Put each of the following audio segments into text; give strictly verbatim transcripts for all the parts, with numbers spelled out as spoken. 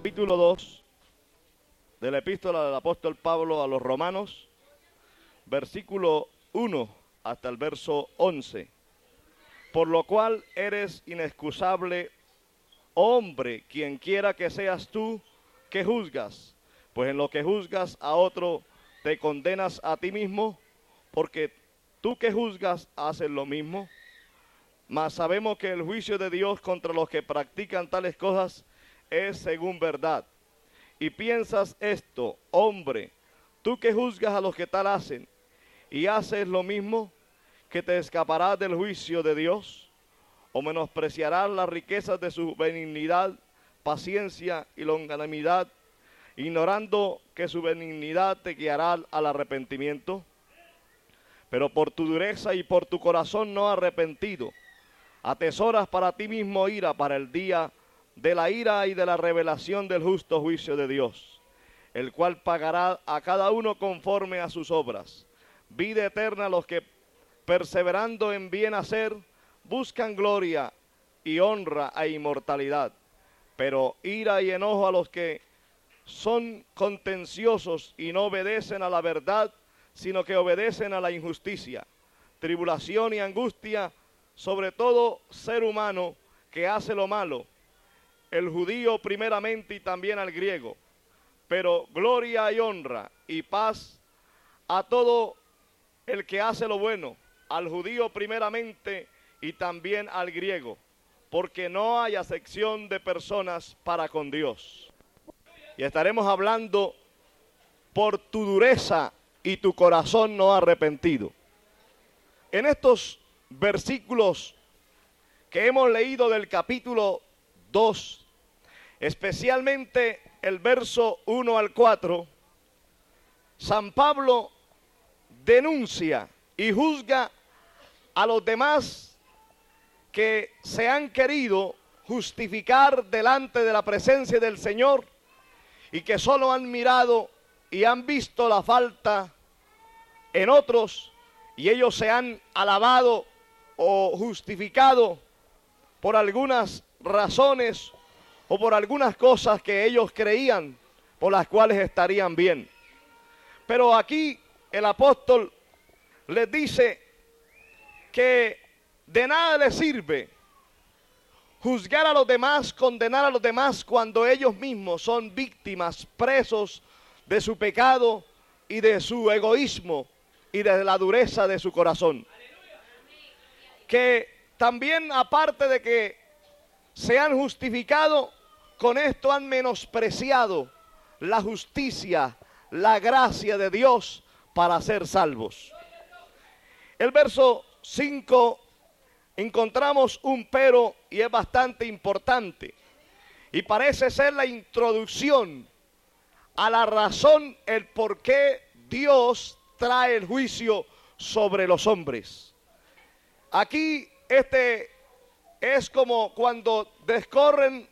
Capítulo dos de la epístola del apóstol Pablo a los Romanos, versículo uno hasta el verso once. Por lo cual eres inexcusable, hombre, quien quiera que seas tú que juzgas, pues en lo que juzgas a otro te condenas a ti mismo, porque tú que juzgas haces lo mismo. Mas sabemos que el juicio de Dios contra los que practican tales cosas es según verdad. Y piensas esto, hombre, tú que juzgas a los que tal hacen, y haces lo mismo, que te escaparás del juicio de Dios, o menospreciarás las riquezas de su benignidad, paciencia y longanimidad, ignorando que su benignidad te guiará al arrepentimiento. Pero por tu dureza y por tu corazón no arrepentido, atesoras para ti mismo ira para el día de la ira y de la revelación del justo juicio de Dios, el cual pagará a cada uno conforme a sus obras. Vida eterna a los que, perseverando en bien hacer, buscan gloria y honra e inmortalidad, pero ira y enojo a los que son contenciosos y no obedecen a la verdad, sino que obedecen a la injusticia, tribulación y angustia sobre todo ser humano que hace lo malo, el judío primeramente y también al griego, pero gloria y honra y paz a todo el que hace lo bueno, al judío primeramente y también al griego, porque no hay acepción de personas para con Dios. Y estaremos hablando por tu dureza y tu corazón no arrepentido. En estos versículos que hemos leído del capítulo dos, especialmente el verso uno al cuatro, San Pablo denuncia y juzga a los demás que se han querido justificar delante de la presencia del Señor y que solo han mirado y han visto la falta en otros, y ellos se han alabado o justificado por algunas razones o por algunas cosas que ellos creían por las cuales estarían bien. Pero aquí el apóstol les dice que de nada les sirve juzgar a los demás, condenar a los demás cuando ellos mismos son víctimas, presos de su pecado y de su egoísmo y de la dureza de su corazón. Que también, aparte de que se han justificado, con esto han menospreciado la justicia, la gracia de Dios para ser salvos. El verso cinco encontramos un pero y es bastante importante. Y parece ser la introducción a la razón, el por qué Dios trae el juicio sobre los hombres. Aquí este es como cuando descorren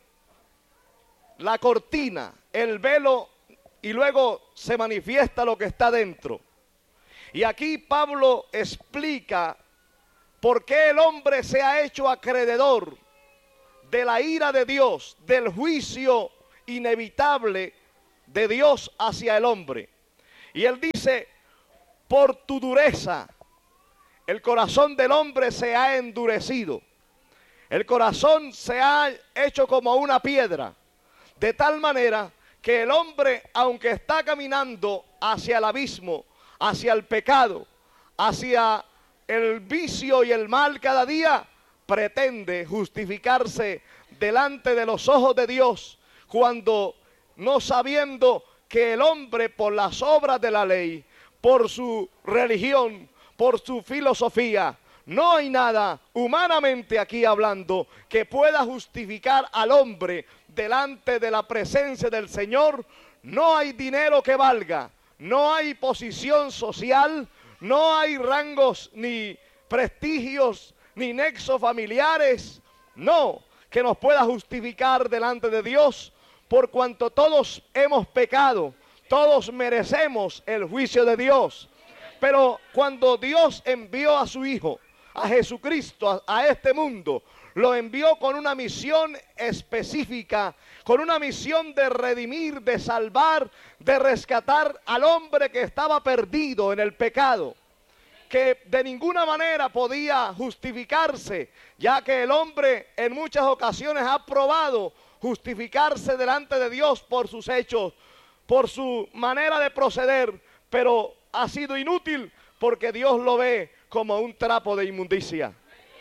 la cortina, el velo, y luego se manifiesta lo que está dentro. Y aquí Pablo explica por qué el hombre se ha hecho acreedor de la ira de Dios, del juicio inevitable de Dios hacia el hombre. Y él dice, por tu dureza, el corazón del hombre se ha endurecido. El corazón se ha hecho como una piedra, de tal manera que el hombre, aunque está caminando hacia el abismo, hacia el pecado, hacia el vicio y el mal cada día, pretende justificarse delante de los ojos de Dios, cuando no sabiendo que el hombre, por las obras de la ley, por su religión, por su filosofía, no hay nada humanamente aquí hablando que pueda justificar al hombre delante de la presencia del Señor. No hay dinero que valga, no hay posición social, no hay rangos ni prestigios ni nexos familiares, no, que nos pueda justificar delante de Dios, por cuanto todos hemos pecado, todos merecemos el juicio de Dios. Pero cuando Dios envió a su Hijo, a Jesucristo, a, a este mundo, lo envió con una misión específica, con una misión de redimir, de salvar, de rescatar al hombre que estaba perdido en el pecado, que de ninguna manera podía justificarse, ya que el hombre en muchas ocasiones ha probado justificarse delante de Dios por sus hechos, por su manera de proceder, pero ha sido inútil porque Dios lo ve como un trapo de inmundicia.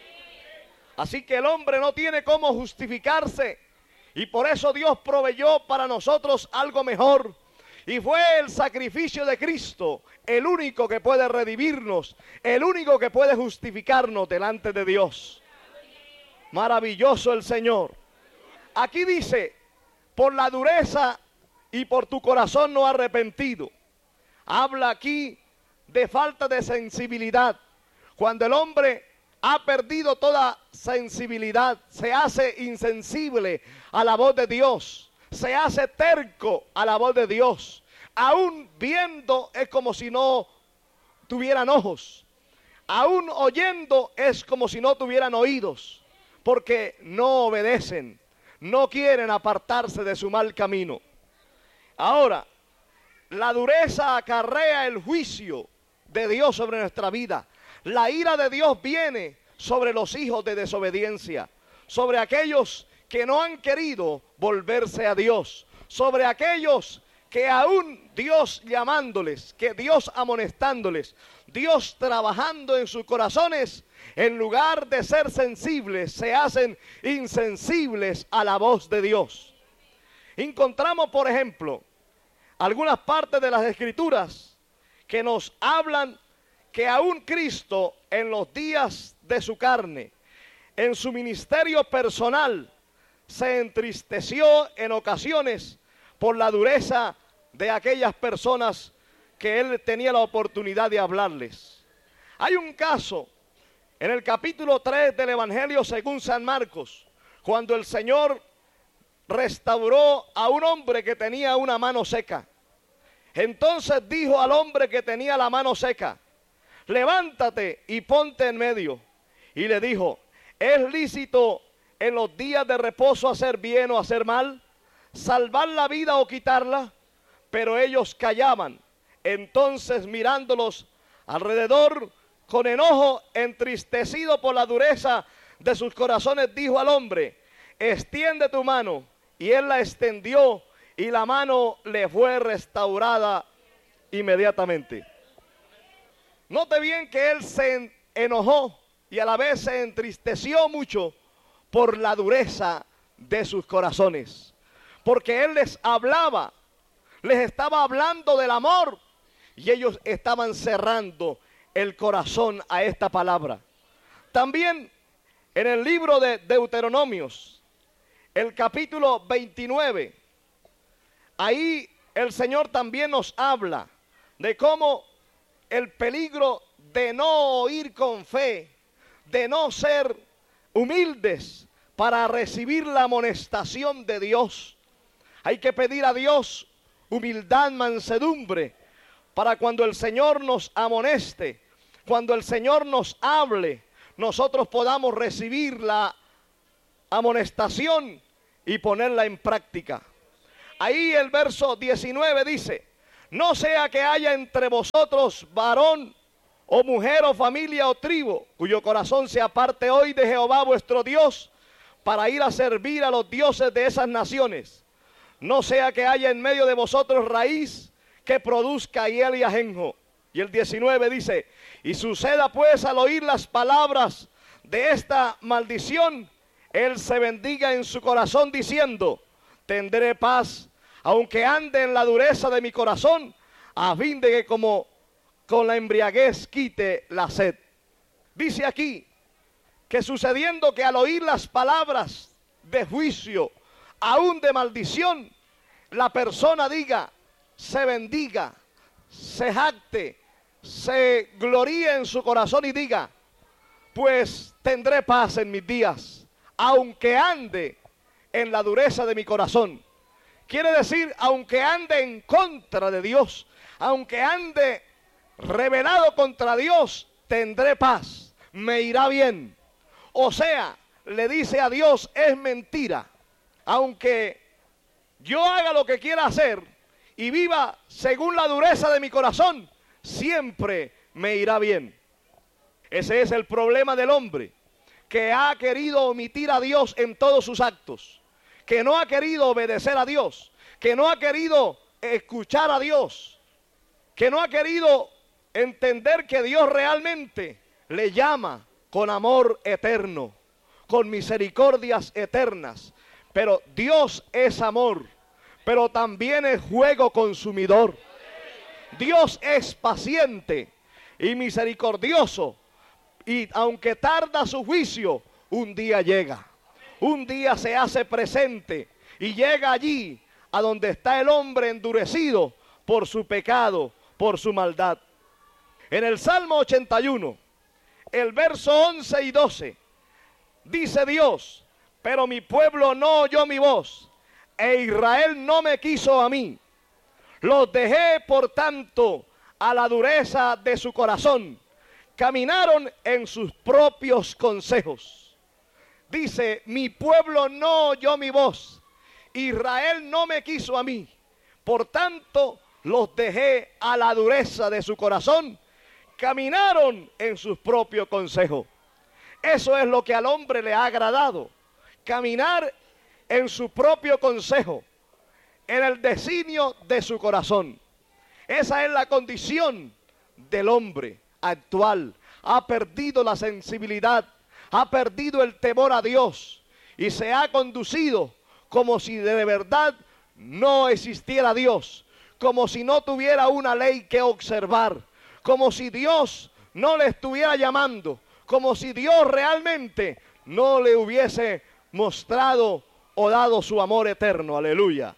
Así que el hombre no tiene cómo justificarse y por eso Dios proveyó para nosotros algo mejor. Y fue el sacrificio de Cristo el único que puede redimirnos, el único que puede justificarnos delante de Dios. Maravilloso el Señor. Aquí dice, por la dureza y por tu corazón no arrepentido. Habla aquí de falta de sensibilidad. Cuando el hombre ha perdido toda sensibilidad, se hace insensible a la voz de Dios, se hace terco a la voz de Dios. Aún viendo es como si no tuvieran ojos, aún oyendo es como si no tuvieran oídos, porque no obedecen, no quieren apartarse de su mal camino. Ahora, la dureza acarrea el juicio de Dios sobre nuestra vida. La ira de Dios viene sobre los hijos de desobediencia, sobre aquellos que no han querido volverse a Dios, sobre aquellos que aún Dios llamándoles, que Dios amonestándoles, Dios trabajando en sus corazones, en lugar de ser sensibles, se hacen insensibles a la voz de Dios. Encontramos, por ejemplo, algunas partes de las Escrituras que nos hablan que aún Cristo en los días de su carne, en su ministerio personal, se entristeció en ocasiones por la dureza de aquellas personas que él tenía la oportunidad de hablarles. Hay un caso en el capítulo tres del Evangelio según San Marcos, cuando el Señor restauró a un hombre que tenía una mano seca. Entonces dijo al hombre que tenía la mano seca, levántate y ponte en medio. Y le dijo, ¿es lícito en los días de reposo hacer bien o hacer mal? ¿Salvar la vida o quitarla? Pero ellos callaban. Entonces mirándolos alrededor con enojo, entristecido por la dureza de sus corazones, dijo al hombre, extiende tu mano. Y él la extendió y la mano le fue restaurada inmediatamente. Note bien que él se enojó y a la vez se entristeció mucho por la dureza de sus corazones. Porque él les hablaba, les estaba hablando del amor y ellos estaban cerrando el corazón a esta palabra. También en el libro de Deuteronomios, el capítulo veintinueve, ahí el Señor también nos habla de cómo el peligro de no oír con fe, de no ser humildes para recibir la amonestación de Dios. Hay que pedir a Dios humildad, mansedumbre, para cuando el Señor nos amoneste, cuando el Señor nos hable, nosotros podamos recibir la amonestación y ponerla en práctica. Ahí el verso diecinueve dice, no sea que haya entre vosotros varón o mujer o familia o tribu, cuyo corazón se aparte hoy de Jehová vuestro Dios, para ir a servir a los dioses de esas naciones. No sea que haya en medio de vosotros raíz que produzca hiel y ajenjo. Y el diecinueve dice, y suceda pues al oír las palabras de esta maldición, él se bendiga en su corazón diciendo, tendré paz, aunque ande en la dureza de mi corazón, a fin de que como con la embriaguez quite la sed. Dice aquí que sucediendo que al oír las palabras de juicio, aún de maldición, la persona diga, se bendiga, se jacte, se gloríe en su corazón y diga, pues tendré paz en mis días, aunque ande en la dureza de mi corazón. Quiere decir, aunque ande en contra de Dios, aunque ande rebelado contra Dios, tendré paz, me irá bien. O sea, le dice a Dios, es mentira. Aunque yo haga lo que quiera hacer y viva según la dureza de mi corazón, siempre me irá bien. Ese es el problema del hombre, que ha querido omitir a Dios en todos sus actos, que no ha querido obedecer a Dios, que no ha querido escuchar a Dios, que no ha querido entender que Dios realmente le llama con amor eterno, con misericordias eternas. Pero Dios es amor, pero también es fuego consumidor. Dios es paciente y misericordioso, y aunque tarda su juicio, un día llega. Un día se hace presente y llega allí a donde está el hombre endurecido por su pecado, por su maldad. En el Salmo ochenta y uno, el verso once y doce, dice Dios, pero mi pueblo no oyó mi voz, e Israel no me quiso a mí. Los dejé, por tanto, a la dureza de su corazón. Caminaron en sus propios consejos. Dice, mi pueblo no oyó mi voz, Israel no me quiso a mí. Por tanto, los dejé a la dureza de su corazón. Caminaron en sus propios consejos. Eso es lo que al hombre le ha agradado. Caminar en su propio consejo, en el designio de su corazón. Esa es la condición del hombre actual. Ha perdido la sensibilidad, ha perdido el temor a Dios y se ha conducido como si de verdad no existiera Dios, como si no tuviera una ley que observar, como si Dios no le estuviera llamando, como si Dios realmente no le hubiese mostrado o dado su amor eterno. Aleluya.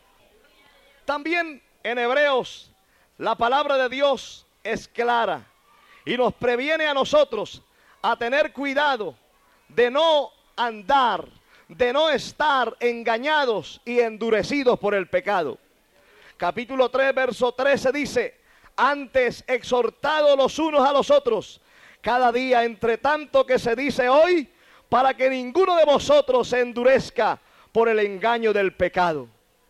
También en Hebreos la palabra de Dios es clara y nos previene a nosotros a tener cuidado de no andar, de no estar engañados y endurecidos por el pecado. Capítulo tres, verso trece dice, antes exhortados los unos a los otros, cada día entre tanto que se dice hoy, para que ninguno de vosotros se endurezca por el engaño del pecado.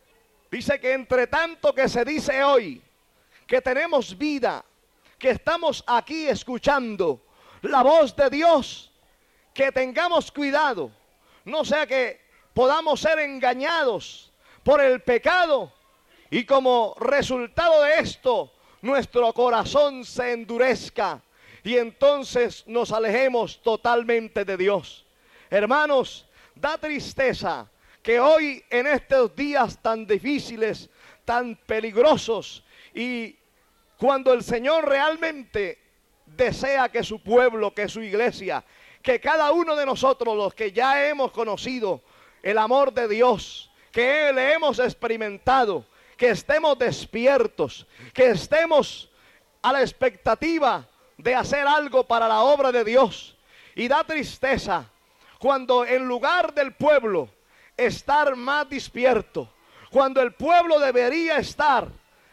Dice que entre tanto que se dice hoy, que tenemos vida, que estamos aquí escuchando la voz de Dios, que tengamos cuidado, no sea que podamos ser engañados por el pecado y como resultado de esto, nuestro corazón se endurezca y entonces nos alejemos totalmente de Dios. Hermanos, da tristeza que hoy en estos días tan difíciles, tan peligrosos, y cuando el Señor realmente desea que su pueblo, que su iglesia, que cada uno de nosotros, los que ya hemos conocido el amor de Dios, que le hemos experimentado, que estemos despiertos, que estemos a la expectativa de hacer algo para la obra de Dios. Y da tristeza cuando en lugar del pueblo estar más despierto, cuando el pueblo debería estar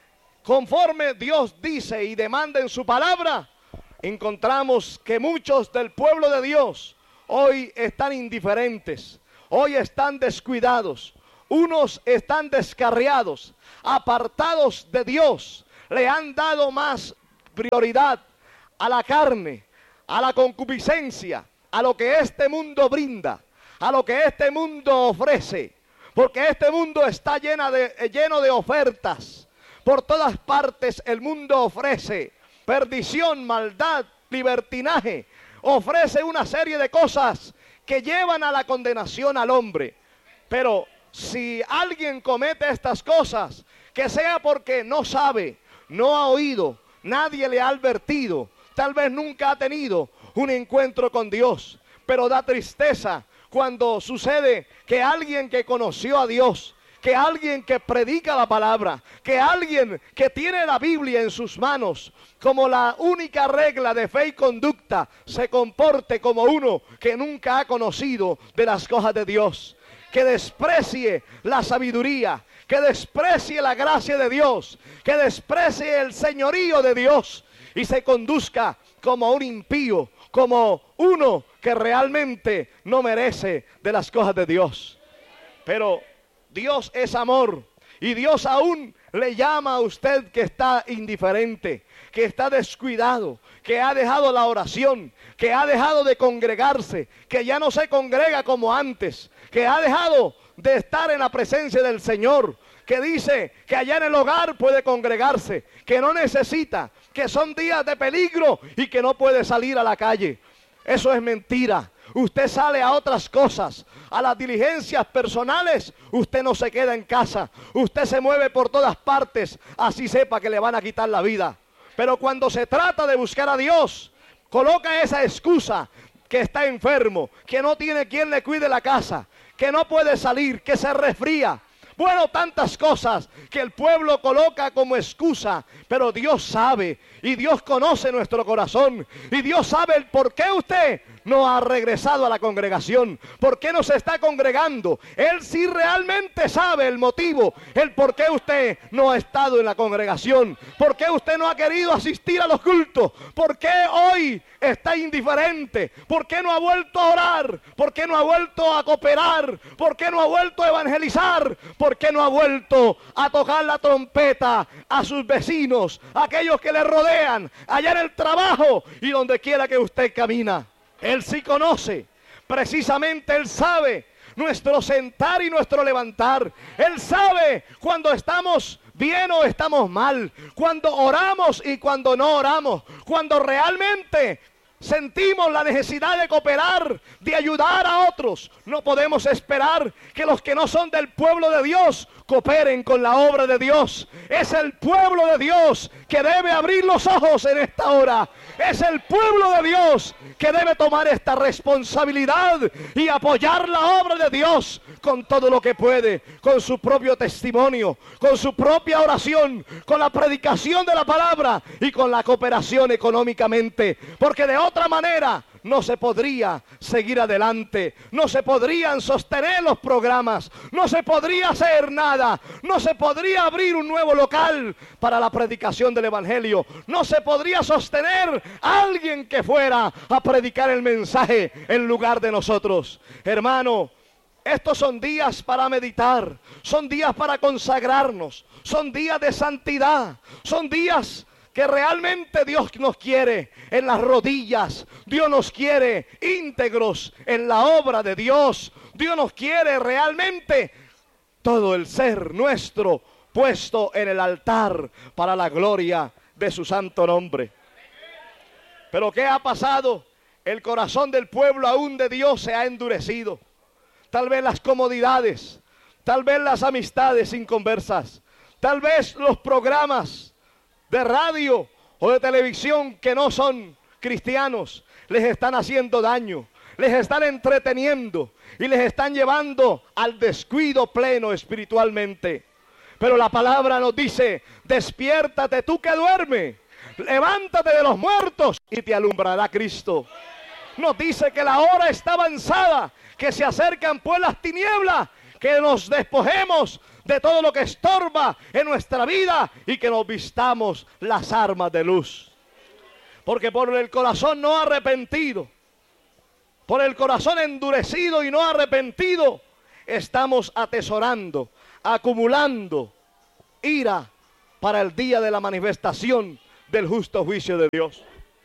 conforme Dios dice y demanda en su palabra, encontramos que muchos del pueblo de Dios hoy están indiferentes, hoy están descuidados, unos están descarriados, apartados de Dios, le han dado más prioridad a la carne, a la concupiscencia, a lo que este mundo brinda, a lo que este mundo ofrece, porque este mundo está llena de, lleno de ofertas. Por todas partes el mundo ofrece perdición, maldad, libertinaje, ofrece una serie de cosas que llevan a la condenación al hombre. Pero si alguien comete estas cosas, que sea porque no sabe, no ha oído, nadie le ha advertido, tal vez nunca ha tenido un encuentro con Dios. Pero da tristeza cuando sucede que alguien que conoció a Dios, que alguien que predica la palabra, que alguien que tiene la Biblia en sus manos como la única regla de fe y conducta, se comporte como uno que nunca ha conocido de las cosas de Dios, que desprecie la sabiduría, que desprecie la gracia de Dios, que desprecie el señorío de Dios y se conduzca como un impío, como uno que realmente no merece de las cosas de Dios. Pero Dios es amor y Dios aún le llama a usted que está indiferente, que está descuidado, que ha dejado la oración, que ha dejado de congregarse, que ya no se congrega como antes, que ha dejado de estar en la presencia del Señor, que dice que allá en el hogar puede congregarse, que no necesita, que son días de peligro y que no puede salir a la calle. Eso es mentira. Usted sale a otras cosas, a las diligencias personales. Usted no se queda en casa. Usted se mueve por todas partes, así sepa que le van a quitar la vida. Pero cuando se trata de buscar a Dios, coloca esa excusa, que está enfermo, que no tiene quien le cuide la casa, que no puede salir, que se resfría. Bueno, tantas cosas que el pueblo coloca como excusa, pero Dios sabe y Dios conoce nuestro corazón y Dios sabe el por qué usted no ha regresado a la congregación, por qué no se está congregando. Él sí realmente sabe el motivo, el por qué usted no ha estado en la congregación, por qué usted no ha querido asistir a los cultos, por qué hoy está indiferente, por qué no ha vuelto a orar, por qué no ha vuelto a cooperar, por qué no ha vuelto a evangelizar, por qué no ha vuelto a tocar la trompeta a sus vecinos, a aquellos que le rodean, allá en el trabajo y donde quiera que usted camina. Él sí conoce, precisamente Él sabe nuestro sentar y nuestro levantar. Él sabe cuando estamos bien o estamos mal, cuando oramos y cuando no oramos, cuando realmente sentimos la necesidad de cooperar, de ayudar a otros. No podemos esperar que los que no son del pueblo de Dios cooperen con la obra de Dios. Es el pueblo de Dios que debe abrir los ojos en esta hora. Es el pueblo de Dios que debe tomar esta responsabilidad y apoyar la obra de Dios con todo lo que puede, con su propio testimonio, con su propia oración, con la predicación de la palabra y con la cooperación económicamente, porque de otra manera no se podría seguir adelante, no se podrían sostener los programas, no se podría hacer nada, no se podría abrir un nuevo local para la predicación del evangelio, no se podría sostener a alguien que fuera a predicar el mensaje en lugar de nosotros. Hermano, estos son días para meditar, son días para consagrarnos, son días de santidad, son días que realmente Dios nos quiere en las rodillas. Dios nos quiere íntegros en la obra de Dios. Dios nos quiere realmente todo el ser nuestro puesto en el altar para la gloria de su santo nombre. Pero ¿qué ha pasado? El corazón del pueblo aún de Dios se ha endurecido. Tal vez las comodidades, tal vez las amistades inconversas, tal vez los programas de radio o de televisión que no son cristianos les están haciendo daño, les están entreteniendo y les están llevando al descuido pleno espiritualmente. Pero la palabra nos dice: despiértate tú que duermes, levántate de los muertos y te alumbrará Cristo. Nos dice que la hora está avanzada, que se acercan pues las tinieblas, que nos despojemos de todo lo que estorba en nuestra vida y que nos vistamos las armas de luz. Porque por el corazón no arrepentido, por el corazón endurecido y no arrepentido, estamos atesorando, acumulando ira para el día de la manifestación del justo juicio de Dios.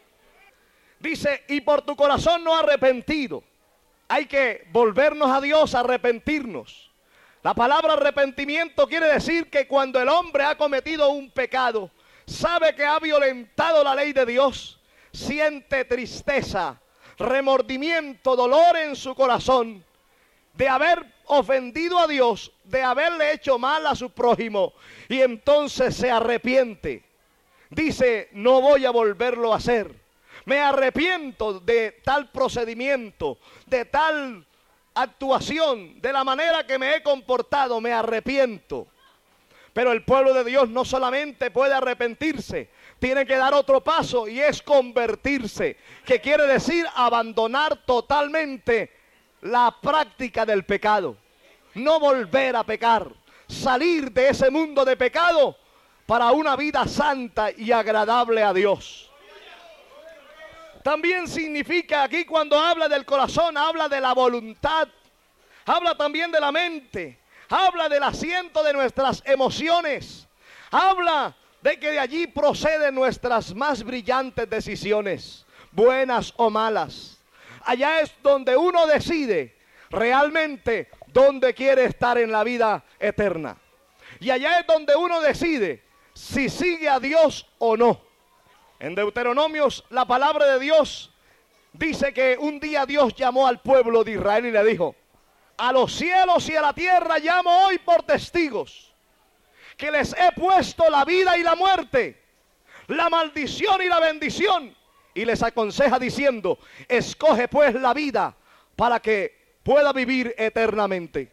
Dice: y por tu corazón no arrepentido. Hay que volvernos a Dios, arrepentirnos. La palabra arrepentimiento quiere decir que cuando el hombre ha cometido un pecado, sabe que ha violentado la ley de Dios, siente tristeza, remordimiento, dolor en su corazón de haber ofendido a Dios, de haberle hecho mal a su prójimo, y entonces se arrepiente. Dice: no voy a volverlo a hacer. Me arrepiento de tal procedimiento, de tal actuación, de la manera que me he comportado, me arrepiento. Pero el pueblo de Dios no solamente puede arrepentirse, tiene que dar otro paso, y es convertirse, que quiere decir abandonar totalmente la práctica del pecado, no volver a pecar, salir de ese mundo de pecado para una vida santa y agradable a Dios. También significa aquí cuando habla del corazón, habla de la voluntad, habla también de la mente, habla del asiento de nuestras emociones, habla de que de allí proceden nuestras más brillantes decisiones, buenas o malas. Allá es donde uno decide realmente dónde quiere estar en la vida eterna. Y allá es donde uno decide si sigue a Dios o no. En Deuteronomios, la palabra de Dios dice que un día Dios llamó al pueblo de Israel y le dijo: a los cielos y a la tierra llamo hoy por testigos que les he puesto la vida y la muerte, la maldición y la bendición. Y les aconseja diciendo: escoge pues la vida para que pueda vivir eternamente.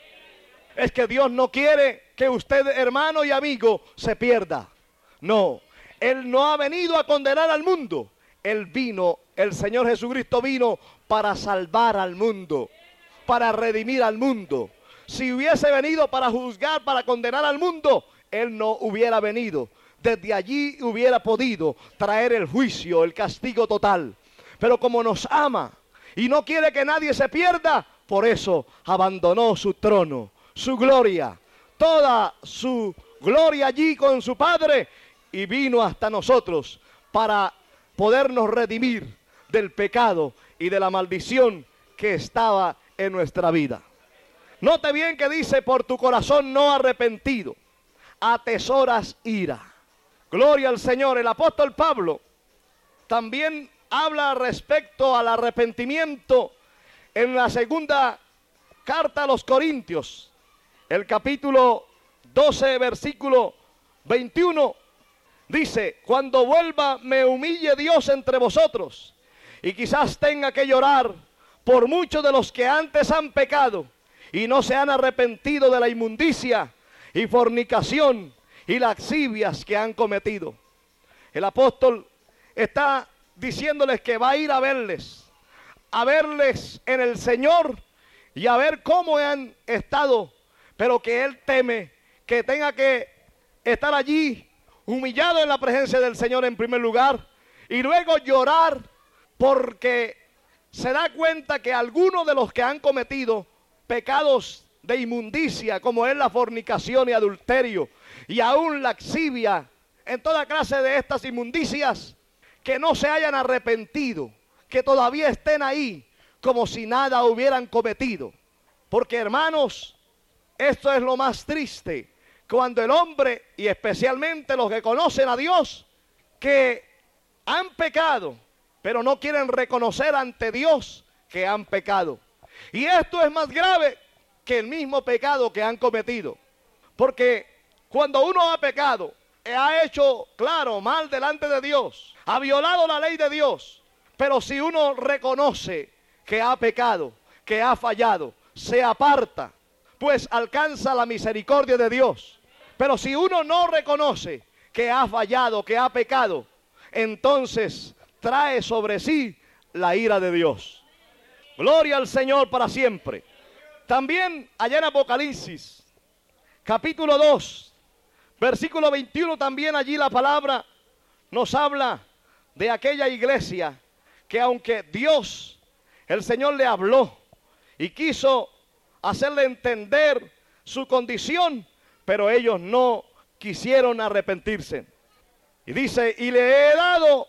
Es que Dios no quiere que usted, hermano y amigo, se pierda. No, Él no ha venido a condenar al mundo. Él vino, el Señor Jesucristo vino para salvar al mundo, para redimir al mundo. Si hubiese venido para juzgar, para condenar al mundo, Él no hubiera venido. Desde allí hubiera podido traer el juicio, el castigo total. Pero como nos ama y no quiere que nadie se pierda, por eso abandonó su trono, su gloria, toda su gloria allí con su Padre, y vino hasta nosotros para podernos redimir del pecado y de la maldición que estaba en nuestra vida. Note bien que dice: por tu corazón no arrepentido atesoras ira. Gloria al Señor. El apóstol Pablo también habla respecto al arrepentimiento en la segunda carta a los Corintios, el capítulo doce, versículo veintiuno. Dice: cuando vuelva me humille Dios entre vosotros, y quizás tenga que llorar por muchos de los que antes han pecado y no se han arrepentido de la inmundicia y fornicación y lascivias que han cometido. El apóstol está diciéndoles que va a ir a verles, a verles en el Señor y a ver cómo han estado, pero que él teme que tenga que estar allí humillado en la presencia del Señor en primer lugar, y luego llorar porque se da cuenta que algunos de los que han cometido pecados de inmundicia, como es la fornicación y adulterio, y aún lascivia, en toda clase de estas inmundicias, que no se hayan arrepentido, que todavía estén ahí como si nada hubieran cometido. Porque, hermanos, esto es lo más triste, cuando el hombre, y especialmente los que conocen a Dios, que han pecado, pero no quieren reconocer ante Dios que han pecado. Y esto es más grave que el mismo pecado que han cometido. Porque cuando uno ha pecado, ha hecho, claro, mal delante de Dios, ha violado la ley de Dios, pero si uno reconoce que ha pecado, que ha fallado, se aparta, pues alcanza la misericordia de Dios. Pero si uno no reconoce que ha fallado, que ha pecado, entonces trae sobre sí la ira de Dios. Gloria al Señor para siempre. También allá en Apocalipsis, capítulo dos, versículo veintiuno, también allí la palabra nos habla de aquella iglesia que aunque Dios, el Señor, le habló y quiso hacerle entender su condición, pero ellos no quisieron arrepentirse. Y dice: y le he dado